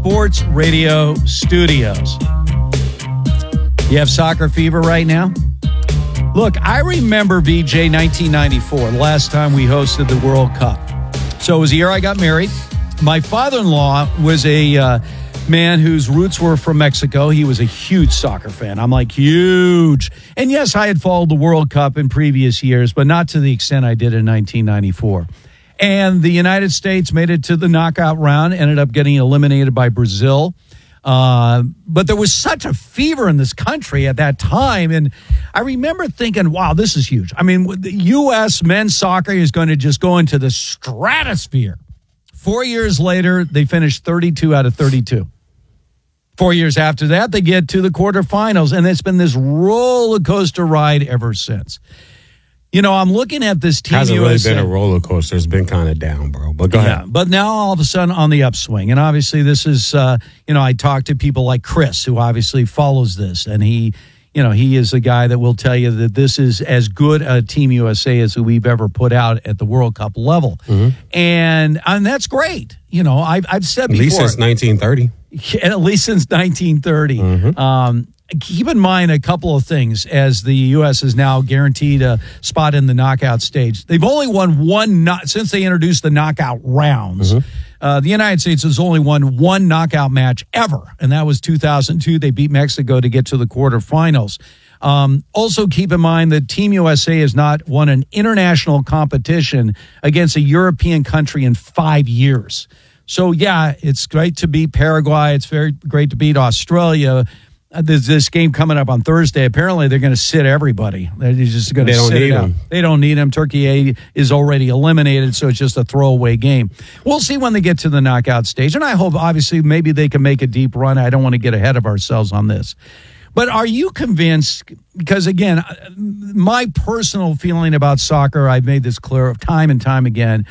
Sports Radio studios. You have soccer fever right now? Look, I remember, VJ, 1994, the last time we hosted the World Cup. So it was the year I got married. My father-in-law was a man whose roots were from Mexico. He was a huge soccer fan. I'm like, huge. And yes, I had followed the World Cup in previous years, but not to the extent I did in 1994. And the United States made it to the knockout round, ended up getting eliminated by Brazil. But there was such a fever in this country at that time. And I remember thinking, wow, this is huge. I mean, the U.S. men's soccer is going to just go into the stratosphere. 4 years later, they finished 32 out of 32. 4 years after that, they get to the quarterfinals. And it's been this roller coaster ride ever since. You know, I'm looking at this team. Hasn't really been a roller coaster. It's been kind of down, bro. But go ahead. But now all of a sudden on the upswing. And obviously this is, I talk to people like Chris, who obviously follows this. And he is a guy that will tell you that this is as good a Team USA as we've ever put out at the World Cup level. Mm-hmm. And that's great. You know, I've said before. At least since 1930. At least since 1930. Mm-hmm. Keep in mind a couple of things as the U.S. is now guaranteed a spot in the knockout stage. They've only won one since they introduced the knockout rounds. Mm-hmm. The United States has only won one knockout match ever, and that was 2002. They beat Mexico to get to the quarterfinals. Also, keep in mind that Team USA has not won an international competition against a European country in 5 years. So, yeah, it's great to beat Paraguay. It's very great to beat Australia. There's this game coming up on Thursday. Apparently, they're going to sit everybody. They're just going to sit it out. They don't need them. Turkey A is already eliminated, so it's just a throwaway game. We'll see when they get to the knockout stage. And I hope, obviously, maybe they can make a deep run. I don't want to get ahead of ourselves on this. But are you convinced, because, again, my personal feeling about soccer, I've made this clear time and time again,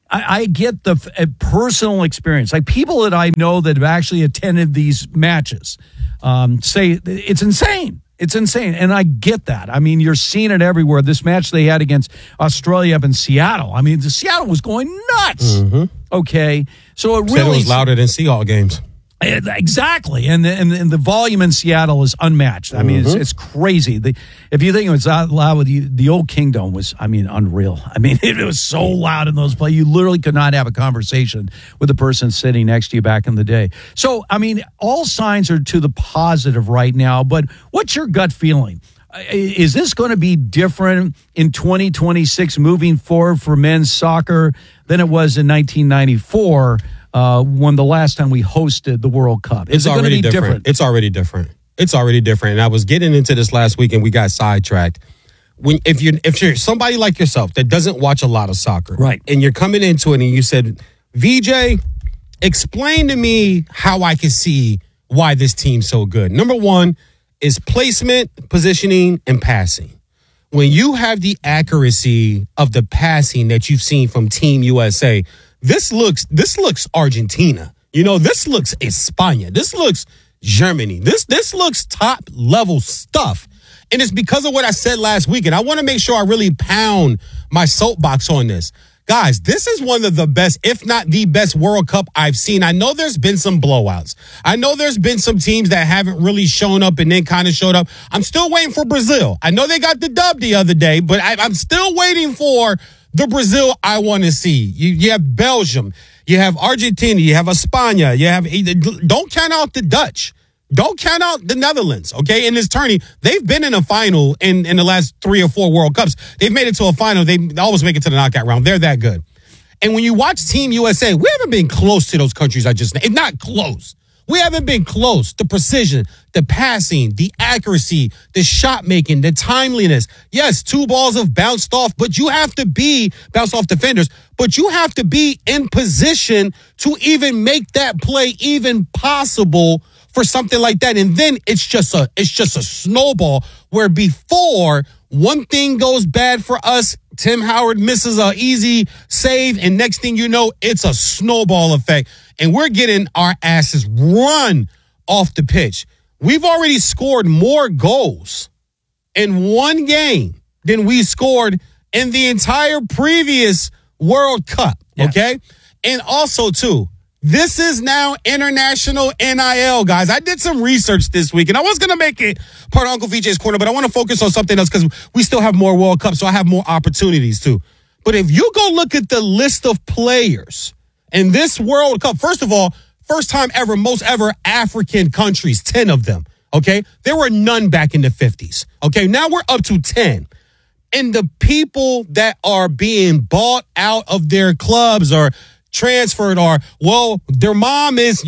I get the personal experience. Like people that I know that have actually attended these matches say it's insane. It's insane. And I get that. I mean, you're seeing it everywhere. This match they had against Australia up in Seattle. I mean, Seattle was going nuts. Mm-hmm. Okay. So it really was louder than Seahawks games. Exactly, and the volume in Seattle is unmatched. I mean, it's crazy. If you think it was that loud, the old Kingdom was, unreal. I mean, it was so loud in those places. You literally could not have a conversation with the person sitting next to you back in the day. So, I mean, all signs are to the positive right now, but what's your gut feeling? Is this going to be different in 2026 moving forward for men's soccer than it was in 1994? When the last time we hosted the World Cup. It's already different. It's already different. And I was getting into this last week and we got sidetracked. If you're somebody like yourself that doesn't watch a lot of soccer, right, and you're coming into it and you said, VJ, explain to me how I can see why this team's so good. Number one is placement, positioning, and passing. When you have the accuracy of the passing that you've seen from Team USA, This looks Argentina. You know, this looks España. This looks Germany. This looks top level stuff. And it's because of what I said last week. And I want to make sure I really pound my soapbox on this. Guys, this is one of the best, if not the best World Cup I've seen. I know there's been some blowouts. I know there's been some teams that haven't really shown up and then kind of showed up. I'm still waiting for Brazil. I know they got the dub the other day, but I'm still waiting for the Brazil I want to see. You have Belgium, you have Argentina, you have España, don't count out the Dutch. Don't count out the Netherlands, okay? In this tourney, they've been in a final in the last 3 or 4 World Cups. They've made it to a final. They always make it to the knockout round. They're that good. And when you watch Team USA, we haven't been close to those countries I just named. Not close. We haven't been close. The precision, the passing, the accuracy, the shot making, the timeliness. Yes, 2 balls have bounced off, but you have to bounced off defenders, but you have to be in position to even make that play even possible for something like that. And then it's just a snowball where before one thing goes bad for us, Tim Howard misses an easy save, and next thing you know, it's a snowball effect. And we're getting our asses run off the pitch. We've already scored more goals in one game than we scored in the entire previous World Cup, okay? And also, too, This is now international NIL, guys. I did some research this week, and I was going to make it part of Uncle VJ's Corner, but I want to focus on something else because we still have more World Cups, so I have more opportunities too. But if you go look at the list of players in this World Cup, first of all, first time ever, most ever African countries, 10 of them, okay? There were none back in the 50s, okay? Now we're up to 10. And the people that are being bought out of their clubs or transferred are, well, their mom is,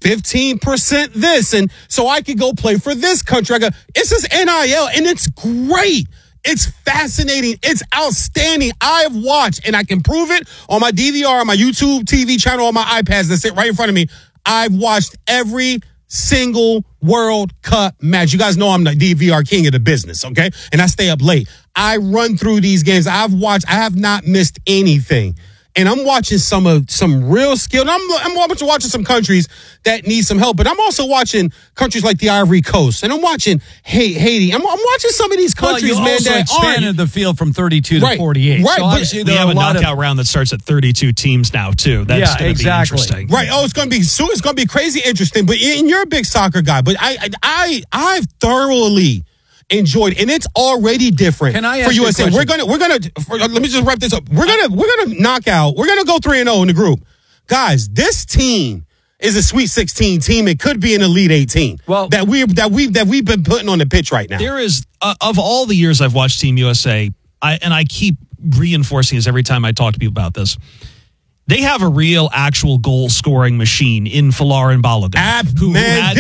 15% this. And so I could go play for this country. It's just NIL, and it's great. It's fascinating. It's outstanding. I've watched, and I can prove it on my DVR, on my YouTube TV channel, on my iPads that sit right in front of me. I've watched every single World Cup match. You guys know I'm the DVR king of the business, okay? And I stay up late. I run through these games. I have not missed anything. And I'm watching some real skill. I'm watching some countries that need some help, but I'm also watching countries like the Ivory Coast, and I'm watching Haiti. I'm watching some of these countries, you man, also that expanded the field from 32 to 48. Right, so obviously we have a knockout round that starts at 32 teams now too. That's going to be interesting. Right. Oh, it's going to be crazy interesting. But you're a big soccer guy, but I've thoroughly enjoyed, and it's already different. Can I for ask USA? you a We're gonna let me just wrap this up. We're gonna knock out. We're gonna go 3-0 in the group, guys. This team is a Sweet 16 team. It could be an Elite 18. Well, that we've been putting on the pitch right now. There is of all the years I've watched Team USA, I keep reinforcing this every time I talk to people about this. They have a real, actual goal-scoring machine in Folarin Balogun, who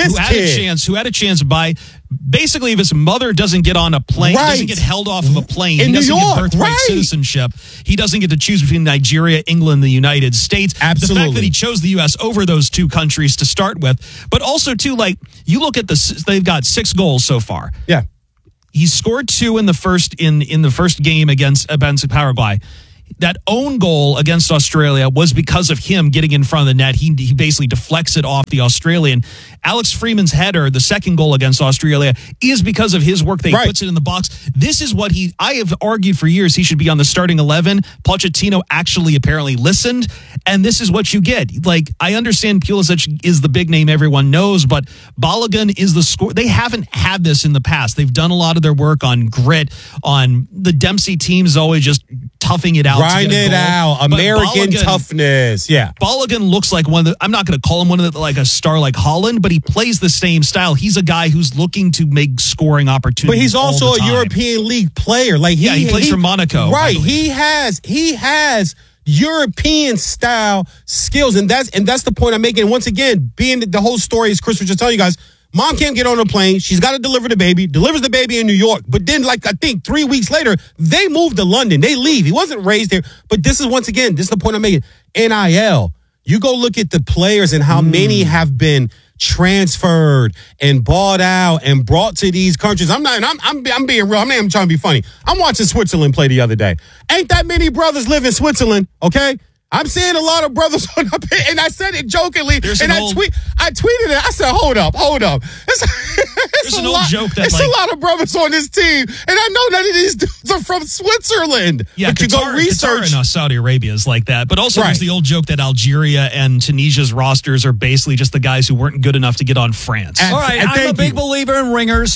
had a chance by basically if his mother doesn't get on a plane, doesn't get held off of a plane, he doesn't get birthright citizenship. He doesn't get to choose between Nigeria, England, and the United States. Absolutely. The fact that he chose the U.S. over those two countries to start with, but also too, like you look at they've got 6 goals so far. Yeah, he scored 2 in the first game against Paraguay. That own goal against Australia was because of him getting in front of the net. He basically deflects it off the Australian. Alex Freeman's header, the second goal against Australia, is because of his work. He puts it in the box. This is what I have argued for years he should be on the starting 11. Pochettino actually apparently listened, and this is what you get. Like, I understand Pulisic is the big name everyone knows, but Balogun is the score. They haven't had this in the past. They've done a lot of their work on grit, on the Dempsey teams always just toughing it out. Grind it out. American toughness. Yeah. Balogun looks like one of the, I'm not going to call him one of the, like a star like Holland, but he plays the same style. He's a guy who's looking to make scoring opportunities. But he's also a European League player. Like he plays for Monaco. Right. He has European style skills. And that's the point I'm making. And once again, being the whole story, as Chris was just telling you guys, mom can't get on a plane. She's got to deliver the baby. Delivers the baby in New York. But then, I think 3 weeks later, they move to London. They leave. He wasn't raised there. But this is, once again, this is the point I'm making. NIL. You go look at the players and how many have been transferred and bought out and brought to these countries. I'm being real. I'm not even trying to be funny. I'm watching Switzerland play the other day. Ain't that many brothers live in Switzerland, okay? I'm seeing a lot of brothers on up here, and I said it jokingly, I tweeted it. I said, hold up. It's an old joke that a lot of brothers on this team, and I know none of these dudes are from Switzerland. Yeah, but you go research. Qatar and Saudi Arabia is like that, but also there's the old joke that Algeria and Tunisia's rosters are basically just the guys who weren't good enough to get on France. All right, I'm a big believer in ringers.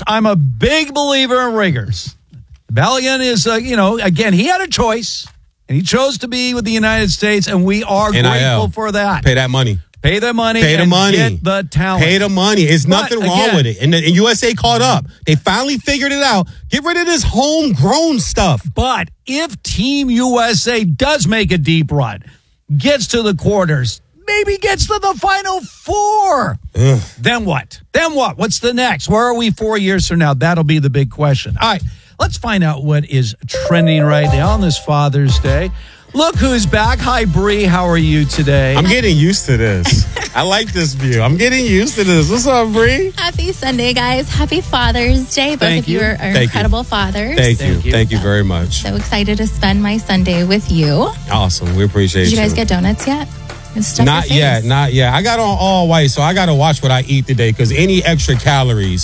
Balogun is, again, he had a choice. And he chose to be with the United States, and we are grateful for that. Pay that money. Pay the money. Pay the money. Get the talent. Pay the money. There's nothing wrong with it. And USA caught up. They finally figured it out. Get rid of this homegrown stuff. But if Team USA does make a deep run, gets to the quarters, maybe gets to the Final Four, then what? What's the next? Where are we 4 years from now? That'll be the big question. All right. Let's find out what is trending right now on this Father's Day. Look who's back. Hi, Bree. How are you today? I'm getting used to this. I like this view. I'm getting used to this. What's up, Bree? Happy Sunday, guys. Happy Father's Day. Both of you are incredible fathers. Thank you very much. So excited to spend my Sunday with you. Awesome. We appreciate you. Did you guys get donuts yet? Not yet. I got on all white, so I got to watch what I eat today because any extra calories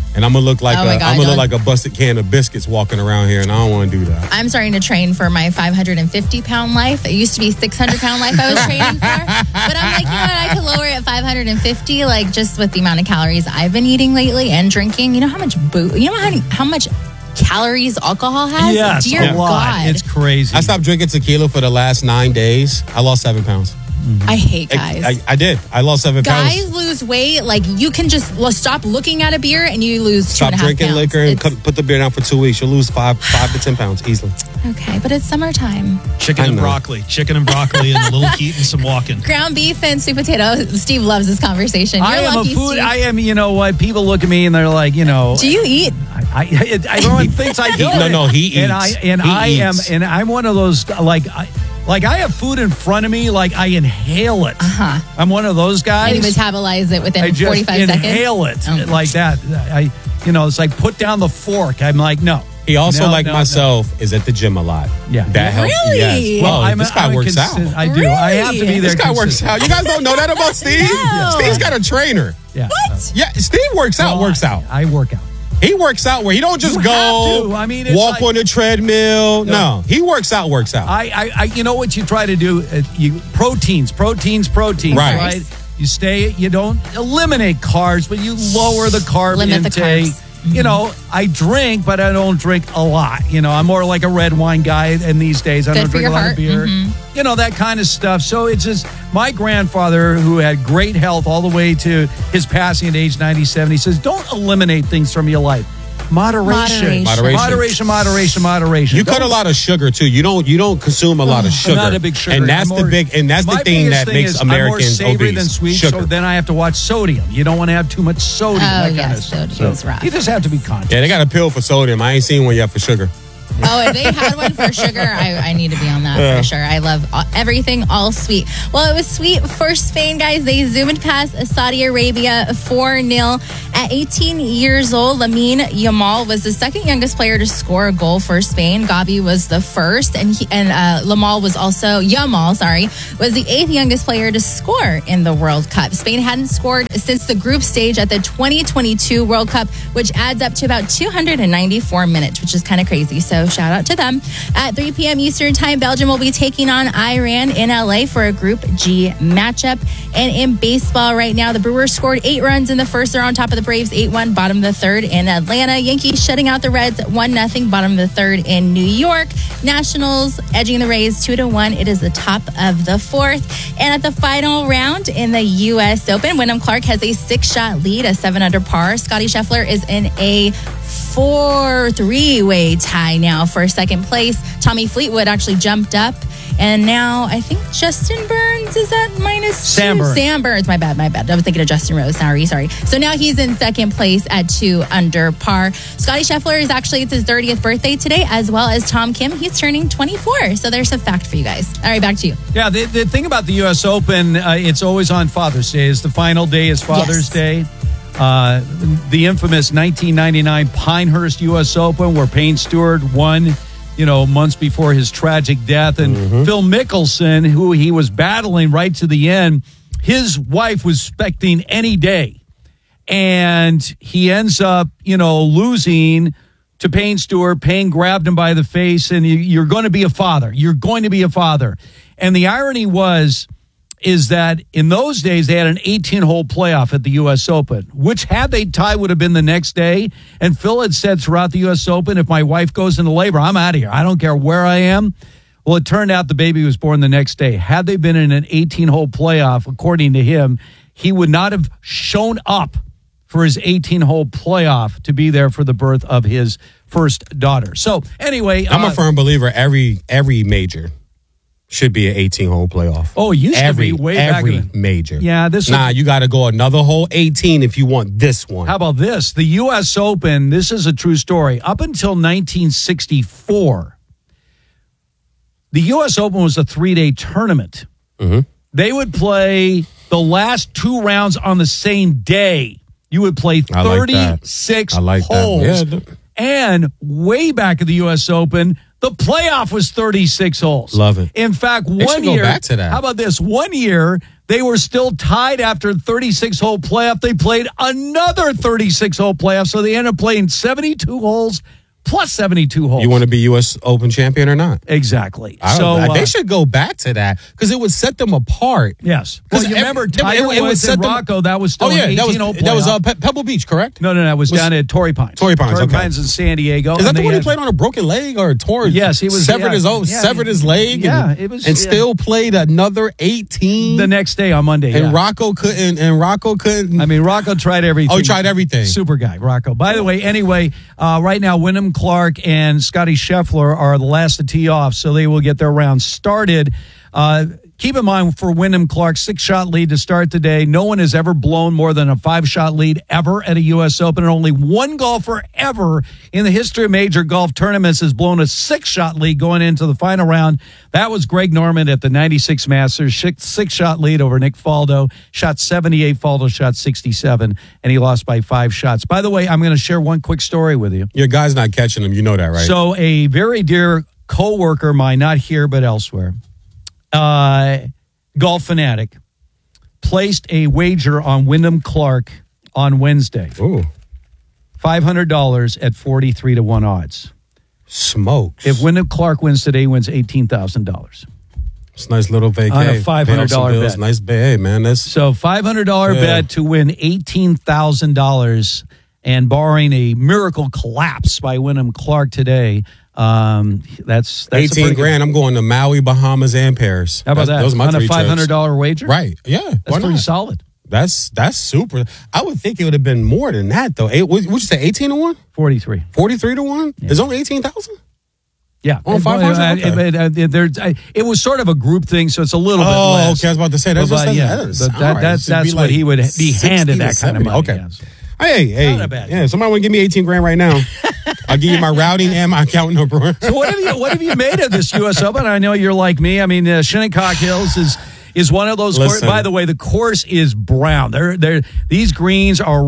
And I'm gonna look like God, a busted can of biscuits walking around here, and I don't want to do that. I'm starting to train for my 550-pound life. It used to be 600-pound life I was training for, but I'm like, you know what? I could lower it at 550, like just with the amount of calories I've been eating lately and drinking. You know how much how much calories alcohol has? Yes, Dear a lot. God, It's crazy. I stopped drinking tequila for the last 9 days. I lost 7 pounds. I hate guys. I did. I lost 7 pounds. Guys lose weight. Like, you can just stop looking at a beer and you lose Stop 2.5 drinking pounds. liquor and put the beer down for 2 weeks. You'll lose 5 to 10 pounds easily. Okay, but it's summertime. Chicken and broccoli and a little heat and some walking. Ground beef and sweet potato. Steve loves this conversation. You're lucky, Steve. You know what? People look at me and they're like, you know. Do you eat? Everyone thinks I do. No, he eats. And I'm one of those, like I have food in front of me, like I inhale it. I'm one of those guys. And you metabolize it within 45 seconds? Inhale it like that. It's like put down the fork. I'm like, no. He also, myself, is at the gym a lot. Yeah. That helps. Really? Yes. Well, this guy works out. I do. Really? I have to be there. This guy works out. You guys don't know that about Steve? No. Steve's got a trainer. Yeah. What? Yeah, Steve works out. I work out. He works out where he don't just You go have to. I mean, it's walk on the treadmill. No, he works out. I you know what you try to do? Proteins. Right. You don't eliminate carbs, but you lower the carb Limit intake. the carbs. You know, I drink, but I don't drink a lot. You know, I'm more like a red wine guy. And these days, I don't drink a lot of beer. You know, that kind of stuff. So it's just my grandfather, who had great health all the way to his passing at age 97. He says, don't eliminate things from your life. Moderation. You cut a lot of sugar too. You don't consume a lot of sugar. I'm not a big sugar. And that's the thing that makes Americans I'm more savory obese. than sweet, sugar. so then I have to watch sodium. You don't want to have too much sodium. Oh, that kind of yes, stuff. sodium's rough. You just have to be conscious. Yeah, they got a pill for sodium. I ain't seen one yet for sugar. Oh, if they had one for sugar, I need to be on that for sure. I love everything all sweet. Well, it was sweet for Spain, guys. They zoomed past Saudi Arabia 4-0. At 18 years old, Lamine Yamal was the second youngest player to score a goal for Spain. Gavi was the first, and Yamal was the 8th youngest player to score in the World Cup. Spain hadn't scored since the group stage at the 2022 World Cup, which adds up to about 294 minutes, which is kind of crazy. So shout out to them. At 3 p.m. Eastern Time, Belgium will be taking on Iran in LA for a Group G matchup. And in baseball right now, the Brewers scored 8 runs in the first. They're on top of the Braves 8-1, bottom of the third in Atlanta. Yankees shutting out the Reds 1-0, bottom of the third in New York. Nationals edging the Rays 2-1. It is the top of the fourth. And at the final round in the U.S. Open, Wyndham Clark has a 6-shot lead, a 7-under par. Scotty Scheffler is in a 4-3-way tie now for second place. Tommy Fleetwood actually jumped up, and now I think Justin Burns is at -2. Sam Burns, my bad. I was thinking of Justin Rose. Sorry. So now he's in second place at 2 under par. Scotty Scheffler is actually, it's his 30th birthday today, as well as Tom Kim. He's turning 24. So there's a fact for you guys. All right, back to you. Yeah, the thing about the U.S. Open, it's always on Father's Day. It's the final day is Father's Day. The infamous 1999 Pinehurst U.S. Open, where Payne Stewart won, months before his tragic death. And Phil Mickelson, who he was battling right to the end, his wife was expecting any day. And he ends up, losing to Payne Stewart. Payne grabbed him by the face, and you're going to be a father. You're going to be a father. And the irony is that in those days, they had an 18-hole playoff at the U.S. Open, which had they tied would have been the next day. And Phil had said throughout the U.S. Open, if my wife goes into labor, I'm out of here. I don't care where I am. Well, it turned out the baby was born the next day. Had they been in an 18-hole playoff, according to him, he would not have shown up for his 18-hole playoff to be there for the birth of his first daughter. So anyway, I'm a firm believer every major should be an 18-hole playoff. Oh, it used to be way back every then. major. Yeah, you got to go another hole 18 if you want this one. How about this? The U.S. Open, this is a true story. Up until 1964, the U.S. Open was a 3-day tournament. Mm-hmm. They would play the last 2 rounds on the same day. You would play 36 holes. Yeah. And way back at the U.S. Open, the playoff was 36 holes. Love it. In fact, one year. Go back to that. How about this? One year, They were still tied after a 36-hole playoff. They played another 36-hole playoff, so they ended up playing 72 holes plus 72 holes. You want to be U.S. Open champion or not? Exactly. They should go back to that because it would set them apart. Yes. Well, you remember Tiger Woods and Rocco, that was still an 18-hole playoff. That was Pebble Beach, correct? No, that was down at Torrey Pines. Torrey Pines in San Diego. Is that the one he played on a broken leg or torn? Yes, he was severed his leg. Yeah, it was, and still played another 18 the next day on Monday. And Rocco couldn't. I mean, Rocco tried everything. Oh, he tried everything. Super guy, Rocco. By the way, right now, Wyndham Clark and Scotty Scheffler are the last to tee off, so they will get their round started. Keep in mind, for Wyndham Clark, 6-shot lead to start today. No one has ever blown more than a 5-shot lead ever at a U.S. Open, and only one golfer ever in the history of major golf tournaments has blown a 6-shot lead going into the final round. That was Greg Norman at the 96 Masters. 6-shot lead over Nick Faldo. Shot 78, Faldo shot 67, and he lost by 5 shots. By the way, I'm going to share one quick story with you. Your guy's not catching them. You know that, right? So a very dear co-worker of mine, not here but elsewhere, Golf Fanatic, placed a wager on Wyndham Clark on Wednesday. Ooh. $500 at 43-1 odds. Smokes. If Wyndham Clark wins today, he wins $18,000. It's a nice little vacay. On a $500 bet. Nice bet, man. So $500 bet to win $18,000, and barring a miracle collapse by Wyndham Clark today, that's 18 grand. I'm going to Maui, Bahamas, and Paris. How about that? Those are my on a $500 $500 wager? Right. Yeah. That's pretty solid. That's super. I would think it would have been more than that, though. Would you say 18-1? 43. 43-1? Yeah. It's only 18,000? Yeah. On 500? It was sort of a group thing, so it's a little bit less. Oh, okay. I was about to say that's that's what he would be handed, that kind of money. Okay. Yeah. Hey. Not a bad yeah, somebody want to give me 18 grand right now. I'll give you my routing and my account number. So what have you made of this U.S. Open? I know you're like me. I mean, Shinnecock Hills is one of those courses. By the way, the course is brown. These greens are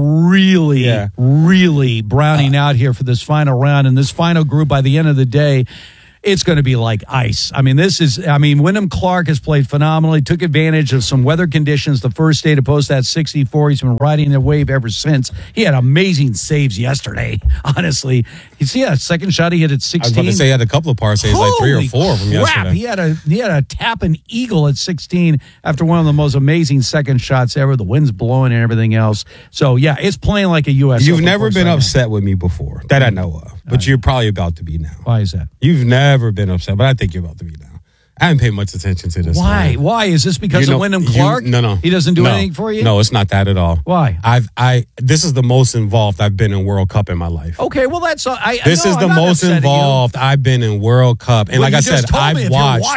really browning out here for this final round. And this final group, by the end of the day, it's going to be like ice. I mean, Wyndham Clark has played phenomenally, took advantage of some weather conditions the first day to post that 64. He's been riding the wave ever since. He had amazing saves yesterday, honestly. You see that second shot he hit at 16? I was about to say he had a couple of par saves, like 3 or 4 from yesterday. He had a tap and eagle at 16 after one of the most amazing second shots ever. The wind's blowing and everything else. So, yeah, it's playing like a U.S. You've Open never been right upset with me before, that I know of. But you're probably about to be now. Why is that? You've never been upset, but I think you're about to be now. I haven't paid much attention to this. Why? Man. Why? Is this because of Wyndham Clark? No. He doesn't do anything for you? No, it's not that at all. Why? This is the most involved I've been in World Cup in my life. Okay, well that's this is the most involved I've been in World Cup. And like I said, I've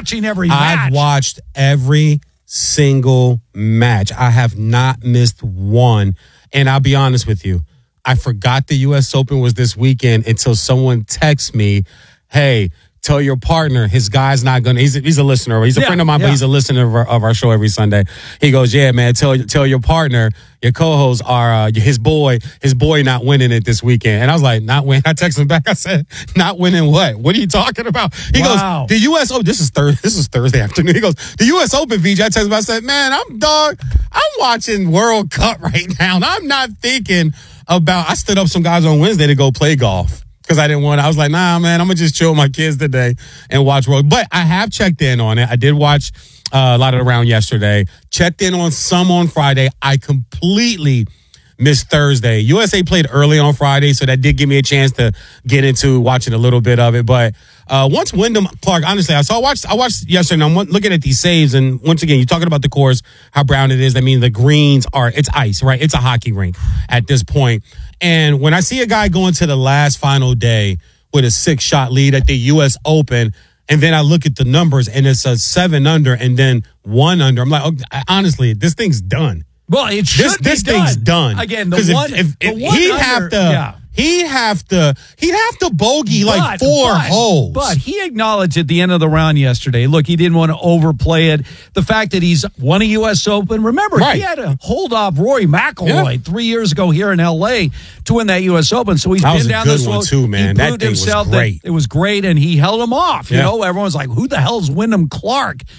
watched every single match. I have not missed one. And I'll be honest with you, I forgot the U.S. Open was this weekend until someone texts me, hey, tell your partner his guy's not going to, he's a listener. He's a friend of mine, but he's a listener of our show every Sunday. He goes, yeah, man, tell your partner, your co-hosts are his boy not winning it this weekend. And I was like, not winning. I texted him back. I said, not winning what? What are you talking about? He goes, the U.S. Open, this is Thursday afternoon. He goes, the U.S. Open, VJ. I texted him, I said, man, I'm watching World Cup right now. And I'm not thinking about, I stood up some guys on Wednesday to go play golf because I was like, nah, man, I'm going to just chill with my kids today and watch World. But I have checked in on it. I did watch a lot of the round yesterday, checked in on some on Friday. I completely missed Thursday. USA played early on Friday, so that did give me a chance to get into watching a little bit of it. But once Wyndham Clark, honestly, I watched yesterday, and I'm looking at these saves, and once again, you're talking about the course, how brown it is. I mean, the greens it's ice, right? It's a hockey rink at this point. And when I see a guy going to the last final day with a 6-shot lead at the U.S. Open, and then I look at the numbers, and it's a 7 under and then 1 under, I'm like, honestly, this thing's done. Well, it should be this thing's done. Again, he'd have to bogey like 4 holes. But he acknowledged at the end of the round yesterday, look, he didn't want to overplay it. The fact that he's won a U.S. Open, remember, he had to hold off Rory McIlroy 3 years ago here in L.A. to win that U.S. Open. So he's been down this road too, man. He proved himself that it was great, and he held him off. You know, everyone's like, who the hell is Wyndham Clark?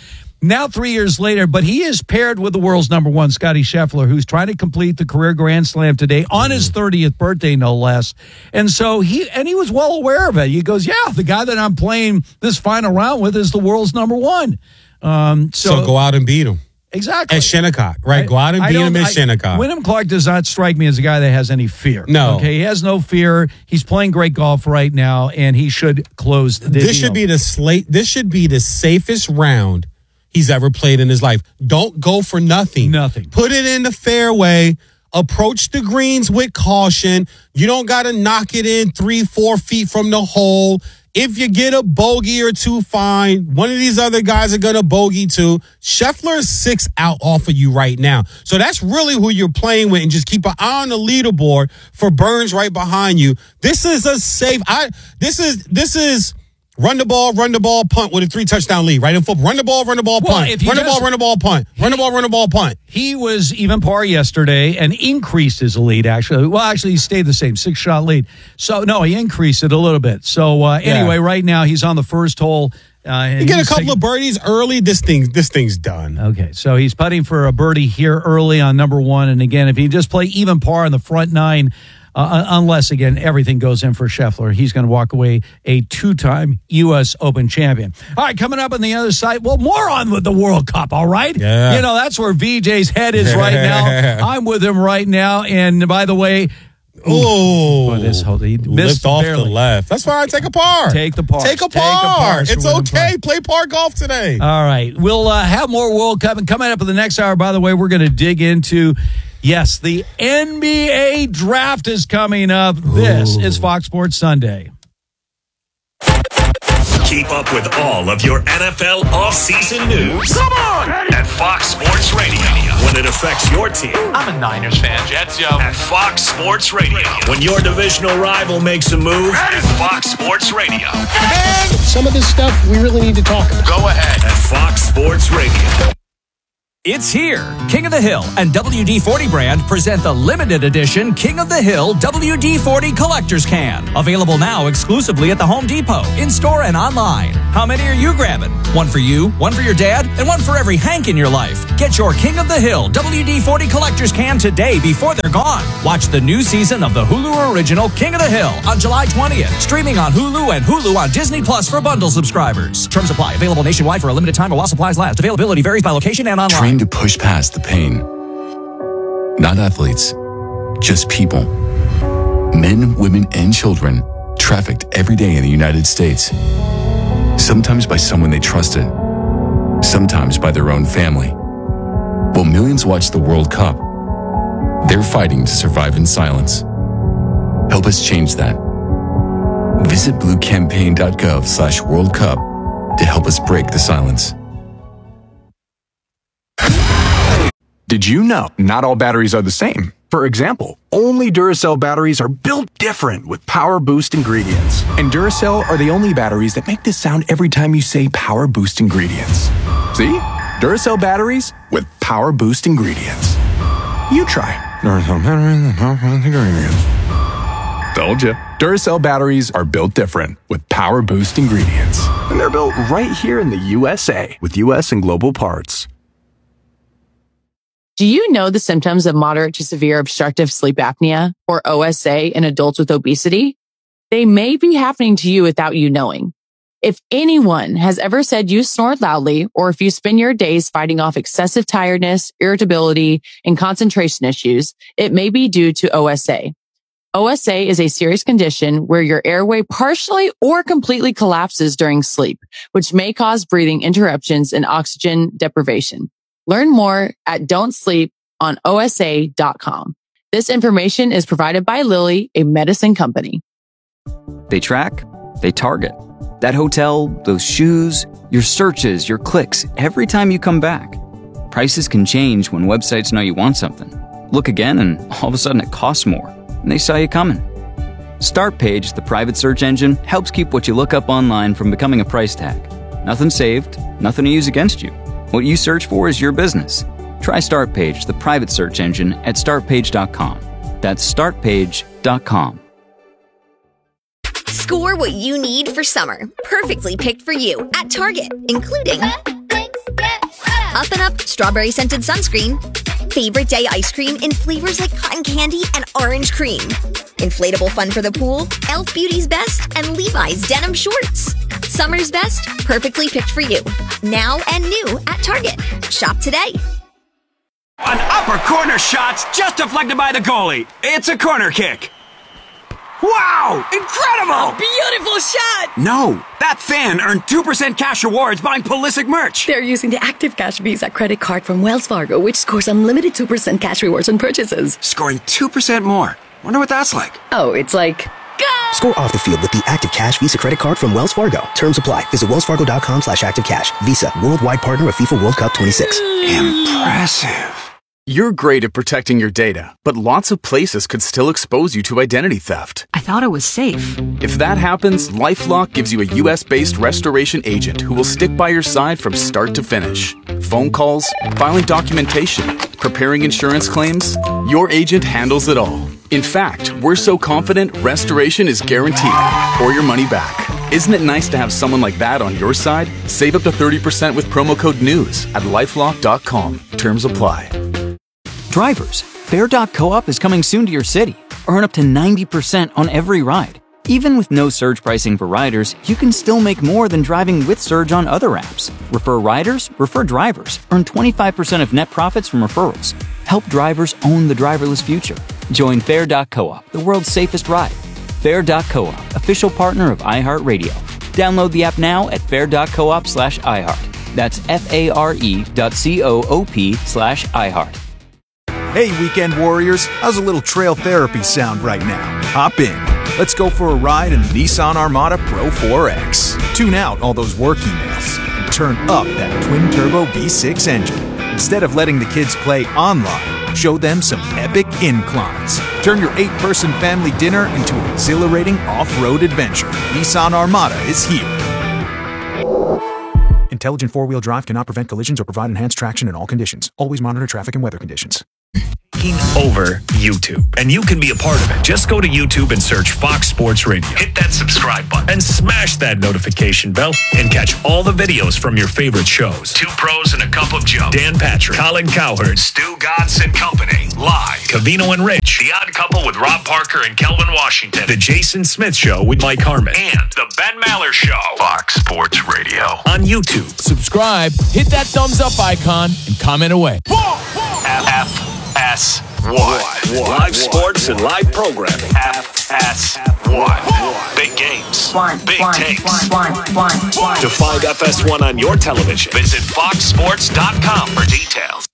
Now 3 years later, but he is paired with the world's number one, Scottie Scheffler, who's trying to complete the career Grand Slam today on his 30th birthday, no less. And so he was well aware of it. He goes, yeah, the guy that I'm playing this final round with is the world's number one. So go out and beat him. Exactly. At Shinnecock, right? Go out and beat him at Shinnecock. Wyndham Clark does not strike me as a guy that has any fear. No. Okay, he has no fear. He's playing great golf right now, and he should close the deal. This should be the safest round he's ever played in his life. Don't go for nothing. Nothing. Put it in the fairway. Approach the greens with caution. You don't got to knock it in 3-4 feet from the hole. If you get a bogey or two, fine. One of these other guys are going to bogey too. Scheffler is 6 out off of you right now. So that's really who you're playing with, and just keep an eye on the leaderboard for Burns right behind you. This is a safe. This is run the ball, punt with a 3-touchdown lead, right? In football, run the ball, punt. Run the ball, punt. Run the ball, punt. He was even par yesterday and increased his lead, actually. Well, actually, he stayed the same, 6-shot lead. So, no, he increased it a little bit. So, anyway, right now, he's on the first hole. You get a couple of birdies early, this thing's done. Okay, so he's putting for a birdie here early on number one. And again, if he just play even par in the front 9, unless, again, everything goes in for Scheffler, he's going to walk away a 2-time U.S. Open champion. All right, coming up on the other side, well, more on with the World Cup, all right? Yeah. You know, that's where VJ's head is right now. I'm with him right now. And by the way, he lift off the left. That's fine. Take a par. Take the par. Take a par. It's okay. Play par golf today. All right. We'll have more World Cup. And coming up in the next hour, by the way, we're going to dig into, yes, the NBA draft is coming up. This is Fox Sports Sunday. Keep up with all of your NFL offseason news. Come on! At Fox Sports Radio. When it affects your team. I'm a Niners fan, Jets, yo. At Fox Sports Radio. When your divisional rival makes a move. At Fox Sports Radio. Some of this stuff we really need to talk about. Go ahead. At Fox Sports Radio. It's here. King of the Hill and WD-40 brand present the limited edition King of the Hill WD-40 Collector's Can. Available now exclusively at the Home Depot, in-store and online. How many are you grabbing? One for you, one for your dad, and one for every Hank in your life. Get your King of the Hill WD-40 Collector's Can today before they're gone. Watch the new season of the Hulu original King of the Hill on July 20th. Streaming on Hulu and Hulu on Disney Plus for bundle subscribers. Terms apply. Available nationwide for a limited time while supplies last. Availability varies by location and online. To push past the pain. Not athletes, just people. Men, women, and children trafficked every day in the United States. Sometimes by someone they trusted, sometimes by their own family. While millions watch the World Cup, they're fighting to survive in silence. Help us change that. Visit bluecampaign.gov/World Cup to help us break the silence. Did you know not all batteries are the same? For example, only Duracell batteries are built different with Power Boost ingredients. And Duracell are the only batteries that make this sound every time you say Power Boost ingredients. See? Duracell batteries with Power Boost ingredients. You try. Duracell batteries with Power Boost ingredients. Told you. Duracell batteries are built different with Power Boost ingredients. And they're built right here in the USA with US and global parts. Do you know the symptoms of moderate to severe obstructive sleep apnea, or OSA, in adults with obesity? They may be happening to you without you knowing. If anyone has ever said you snore loudly, or if you spend your days fighting off excessive tiredness, irritability, and concentration issues, it may be due to OSA. OSA is a serious condition where your airway partially or completely collapses during sleep, which may cause breathing interruptions and oxygen deprivation. Learn more at don'tsleeponosa.com. This information is provided by Lilly, a medicine company. They track, they target. That hotel, those shoes, your searches, your clicks, every time you come back. Prices can change when websites know you want something. Look again and all of a sudden it costs more, and they saw you coming. Startpage, the private search engine, helps keep what you look up online from becoming a price tag. Nothing saved, nothing to use against you. What you search for is your business. Try Startpage, the private search engine, at startpage.com. That's startpage.com. Score what you need for summer. Perfectly picked for you at Target, including Up and Up strawberry scented sunscreen. Favorite day ice cream in flavors like cotton candy and orange cream. Inflatable fun for the pool, Elf Beauty's best, and Levi's denim shorts. Summer's best, perfectly picked for you. Now and new at Target. Shop today. An upper corner shot's just deflected by the goalie. It's a corner kick. Wow! Incredible! Beautiful shot! No, that fan earned 2% cash rewards buying Pulisic merch. They're using the Active Cash Visa credit card from Wells Fargo, which scores unlimited 2% cash rewards on purchases. Scoring 2% more. Wonder what that's like. Oh, it's like... Score off the field with the Active Cash Visa credit card from Wells Fargo. Terms apply. Visit wellsfargo.com/activecash. Visa, worldwide partner of FIFA World Cup 26. Impressive. You're great at protecting your data, but lots of places could still expose you to identity theft. I thought it was safe. If that happens, LifeLock gives you a US-based restoration agent who will stick by your side from start to finish. Phone calls, filing documentation, preparing insurance claims, your agent handles it all. In fact, we're so confident restoration is guaranteed or your money back. Isn't it nice to have someone like that on your side? Save up to 30% with promo code NEWS at LifeLock.com. Terms apply. Drivers, Fare.coop is coming soon to your city. Earn up to 90% on every ride. Even with no surge pricing for riders, you can still make more than driving with Surge on other apps. Refer riders, refer drivers. Earn 25% of net profits from referrals. Help drivers own the driverless future. Join Fare.coop, the world's safest ride. Fare.coop, official partner of iHeartRadio. Download the app now at fare.coop/iHeart. That's FARE.coop/iHeart. Hey, weekend warriors, how's a little trail therapy sound right now? Hop in. Let's go for a ride in the Nissan Armada Pro 4X. Tune out all those work emails and turn up that twin-turbo V6 engine. Instead of letting the kids play online, show them some epic inclines. Turn your 8-person family dinner into an exhilarating off-road adventure. Nissan Armada is here. Intelligent four-wheel drive cannot prevent collisions or provide enhanced traction in all conditions. Always monitor traffic and weather conditions. Over YouTube, and you can be a part of it. Just go to YouTube and search Fox Sports Radio. Hit that subscribe button and smash that notification bell and catch all the videos from your favorite shows. Two Pros and a Cup of Joe. Dan Patrick, Colin Cowherd, Stu Gatz and Company. Live. Covino and Rich. The Odd Couple with Rob Parker and Kelvin Washington. The Jason Smith Show with Mike Harmon. And The Ben Maller Show. Fox Sports Radio. On YouTube. Subscribe, hit that thumbs up icon, and comment away. FS1. Live sports and live programming. FS1. Big games. Big takes. To find FS1 on your television, visit foxsports.com for details.